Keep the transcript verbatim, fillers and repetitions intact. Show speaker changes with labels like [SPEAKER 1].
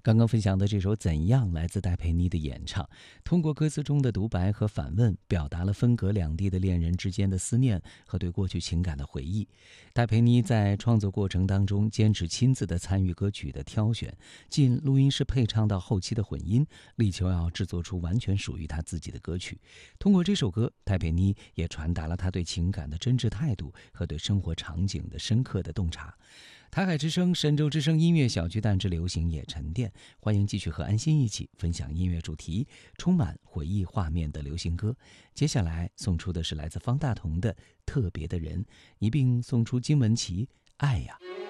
[SPEAKER 1] 刚刚分享的这首《怎样》来自戴佩妮的演唱，通过歌词中的独白和反问，表达了分隔两地的恋人之间的思念和对过去情感的回忆。戴佩妮在创作过程当中坚持亲自的参与歌曲的挑选，进录音室配唱到后期的混音，力求要制作出完全属于她自己的歌曲。通过这首歌，戴佩妮也传达了她对情感的真挚态度和对生活场景的深刻的洞察。台海之声、神州之声音乐小巨蛋之流行也沉淀，欢迎继续和安心一起分享音乐主题，充满回忆画面的流行歌。接下来送出的是来自方大同的《特别的人》，一并送出金文岐《爱呀》。